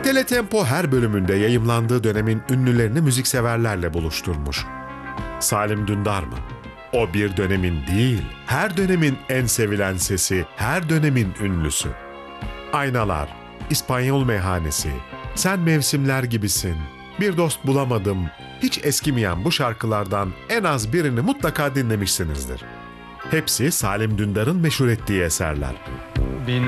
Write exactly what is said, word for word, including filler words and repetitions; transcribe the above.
Teletempo her bölümünde yayımlandığı dönemin ünlülerini müzikseverlerle buluşturmuş. Salim Dündar mı? O bir dönemin değil, her dönemin en sevilen sesi, her dönemin ünlüsü. Aynalar, İspanyol Meyhanesi, Sen Mevsimler Gibisin, Bir Dost Bulamadım, hiç eskimeyen bu şarkılardan en az birini mutlaka dinlemişsinizdir. Hepsi Salim Dündar'ın meşhur ettiği eserler.